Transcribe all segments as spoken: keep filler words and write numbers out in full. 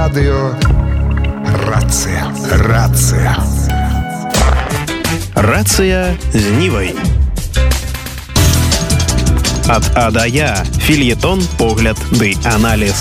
Радио «Рация». Рация. Рация з Нівай. Ад А да Я. Фільєтон, погляд ды аналіз.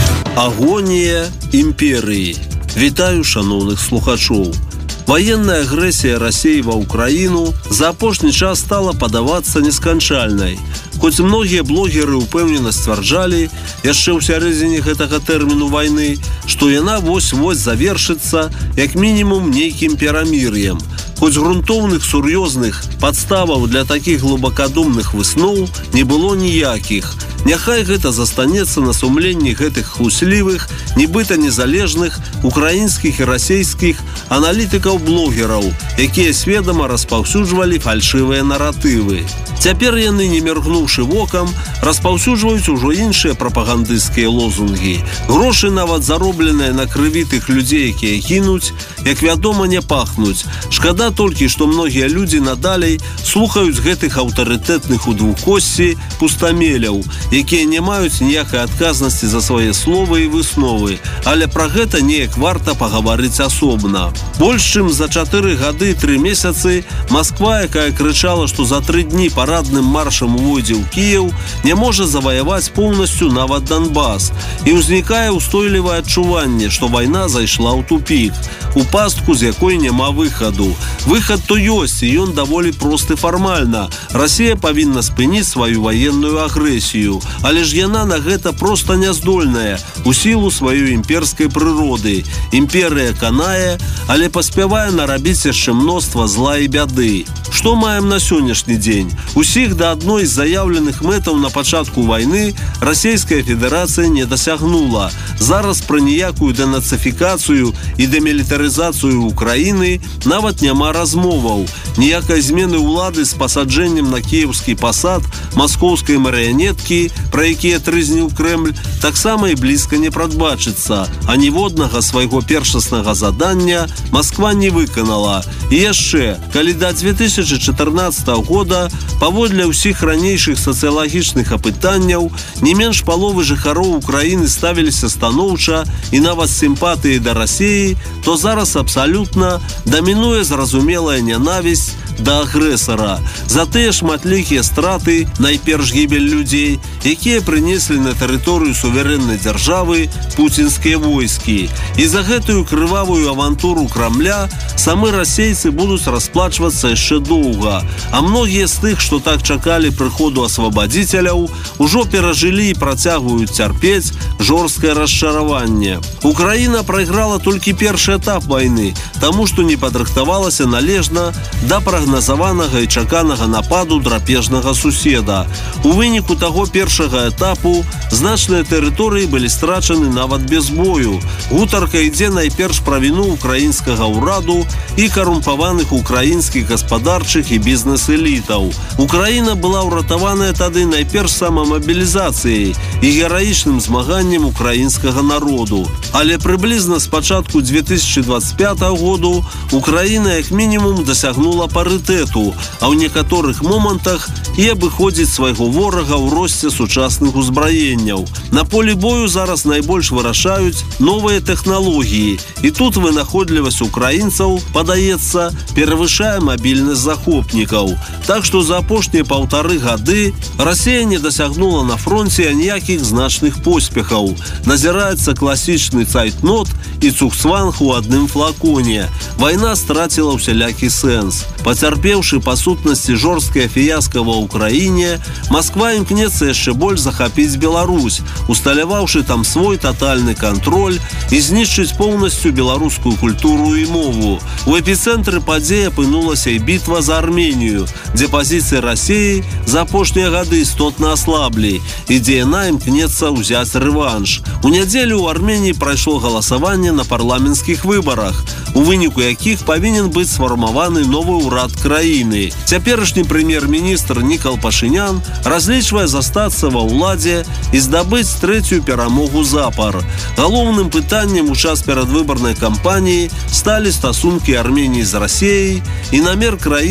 Агонія імперії. Вітаю, шановних слухачоў. Военная агрэсія Расіі ва Ўкраіну за апошні час стала падавацца несканчальнай. Хоць многія блогеры ўпэўнена сцвярджалі яшчэ ў сярэдзіне гэтага тэрміну вайны, што яна вось-вось завершыцца як мінімум нейкім перамір'ем. Хоць грунтоўных сур'ёзных падставаў для такіх глыбакадумных высноў не было ніякіх. Няхай гэта застанецца на сумленні гэтых хлуслівых, нібыта незалежных украінскіх і расійскіх аналітыкаў-блогераў, якія сведама распаўсюджвалі фальшывыя наратывы. Цяпер яны, не міргнуўшы вокам, распаўсюджваюць ужо іншыя прапагандысцкія лозунгі. Грошы, нават заробленыя на крыві тых людзей, якія гінуць, як вядома, не пахнуць. Шкада толькі, што многія людзі надалей слухаюць гэтых аўтарытэтных у двухкосці пустамеляў, якія не маюць ніякай адказнасці за свае словы і высновы, але пра гэта неяк варта пагаварыць асобна. Больш чым за чатыры гады і тры месяцы Масква, якая крычала, што за тры дні парадным маршам увойдзе ў Кіеў, не можа заваяваць поўнасцю нават Донбас. І ўзнікае ўстойлівае адчуванне, што вайна зайшла ў тупік, у пастку, з якой няма выхаду. Выхад то ёсць, і ён даволі просты фармальна. Расія павінна спыніць сваю ваенную агрэсію, але ж яна на гэта проста няздольная у сілу сваёй імперскай прыроды. Імперыя канае, але паспявае нарабіць яшчэ мноства зла і бяды. Што маем на сённяшні дзень? Усіх да адной з заяўленых мэтаў на пачатку вайны Расійская Федэрацыя не дасягнула. Зараз пра ніякую дэнацыфікацыю і дэмілітарызацыю Украіны нават няма размоваў. Ніякай змены ўлады з пасаджэннем на кіеўскі пасад маскоўскай марыянеткі, пра якія трызніў Крэмль, таксама і блізка не прадбачыцца, а ніводнага свайго першаснага задання Масква не выканала. І яшчэ, калі да дзве тысячы чатырнаццатага года паводле ўсіх ранейшых сацыялагічных апытанняў не менш паловы жыхароў Украіны ставіліся станоўча і нават з сімпатыяй да Расіі, то зараз абсалютна дамінуе зразумелая нянавісць да агрэсара за тыя шматлікія страты, найперш гібель людзей, якія прынеслі на тэрыторыю суверэннай дзяржавы пуцінскія войскі. І за гэтую крывавую авантуру Крамля самы расейцы будуць расплачвацца яшчэ доўга, а многія з тых, што так чакалі прыходу асвабадзіцеляў, ужо перажылі і працягваюць цярпець жорсткае расчараванне. Украіна прайграла толькі першы этап вайны, таму што не падрыхтавалася належна да прагназаванага і чаканага нападу драпежнага суседа. У выніку таго першага этапу значныя тэрыторыі былі страчаны нават без бою. Гутарка ідзе найперш пра віну украінскага ўраду і карумпаваных украінскіх гаспадарчых і бізнес-элітаў. Украіна была ўратаваная тады найперш самамабілізацыяй і гераічным змаганнем украінскага народу. Але прыблізна з пачатку дзве тысячы дваццаць пятага году Украіна як мінімум дасягнула парытэту, а ў некаторых момантах і абыходзіць свайго ворага ў росце сучасных узбраенняў. На полі бою зараз найбольш вырашаюць новыя тэхналогіі, і тут вынаходлівасць украінцаў, падаецца, перавышае мабільнасць захопнікаў. Так што за апошнія паўтары гады Расія не дасягнула на фронце аніякіх значных поспехаў. Назіраецца класічны цайтнот і цугцванг у адным флаконе. Вайна страціла ўсялякі сэнс. Пацярпеўшы па сутнасці жорсткае фіяска ва Ўкраіне, Масква імкнецца яшчэ больш захапіць Беларусь, усталяваўшы там свой татальны кантроль і знішчыць поўнасцю беларускую культуру і мову. У эпіцэнтры падзей апынулася і бітва за Арменію, дзе пазіцыі Расіі за апошнія гады істотна аслаблі і дзе яна імкнецца ўзяць рэванш. У нядзелю ў Арменіі прайшло галасаванне на парламенцкіх выбарах, у выніку якіх павінен быць сфармаваны новы ўрад краіны. Цяперашні прэм'ер-міністр Нікал Пашынян разлічвае застацца ва ўладзе і здабыць трэцюю перамогу запар. Галоўным пытаннем у час перадвыбарнай кампаніі сталі стасункі Арменіі з Расіяй і намер краіны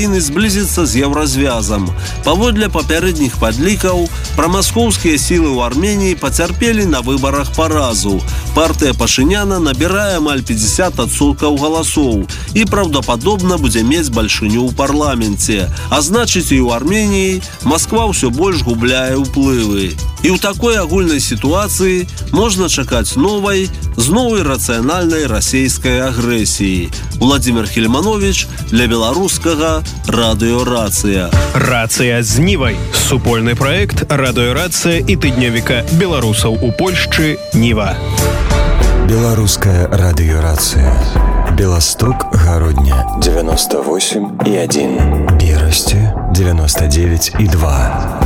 краіны зблізіцца з еўразвязам. Паводле папярэдніх падлікаў, прамаскоўскія сілы ў Арменіі пацярпелі на выбарах паразу. Партыя Пашыняна набірае амаль пятьдесят адсоткаў галасоў і праўдападобна будзе мець бальшыню ў парламенце. А значыць, і ў Арменіі Масква ўсё больш губляе ўплывы. І ў такой агульнай сітуацыі можна чакаць новай, з новай рацыянальнай расейскай агрэсіі. Владимир Хельманович для беларускага радыёрацыя. Рацыя з Нівай. Супольны праект радыёрацыя і тыднёвіка беларусаў у Польшчы Ніва. Беларуская радыёрацыя. Беласток, Гародня девяносто восемь и один, Берасти девяносто девять и два.